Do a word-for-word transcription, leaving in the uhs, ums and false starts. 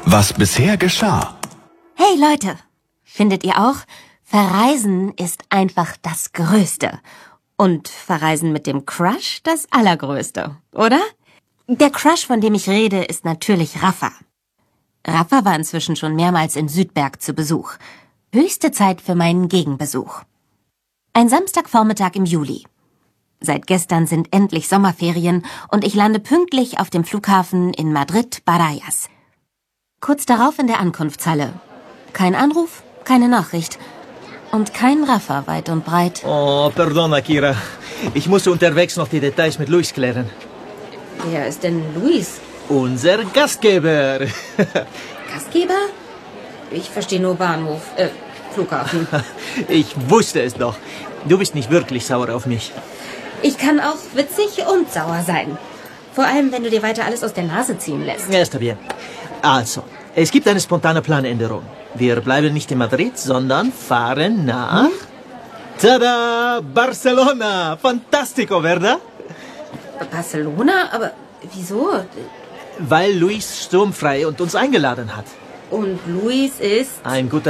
Was bisher geschah. Hey Leute, findet ihr auch? Verreisen ist einfach das Größte. Und Verreisen mit dem Crush das Allergrößte, oder? Der Crush, von dem ich rede, ist natürlich Rafa. Rafa war inzwischen schon mehrmals in Südberg zu Besuch. Höchste Zeit für meinen Gegenbesuch. Ein Samstagvormittag im Juli. Seit gestern sind endlich Sommerferien und ich lande pünktlich auf dem Flughafen in Madrid-Barajas. Kurz darauf in der Ankunftshalle. Kein Anruf, keine Nachricht. Und kein Rafa weit und breit. Oh, perdona, Kira. Ich musste unterwegs noch die Details mit Luis klären. Wer ist denn Luis? Unser Gastgeber. Gastgeber? Ich verstehe nur Bahnhof, äh, Flughafen. Ich wusste es doch. Du bist nicht wirklich sauer auf mich. Ich kann auch witzig und sauer sein. Vor allem, wenn du dir weiter alles aus der Nase ziehen lässt. Ja, está bien. Also, es gibt eine spontane Planänderung. Wir bleiben nicht in Madrid, sondern fahren nach... Hm? Tada! Barcelona! Fantastico, ¿verdad? Barcelona? Aber wieso? Weil Luis sturmfrei und uns eingeladen hat. Und Luis ist... Ein guter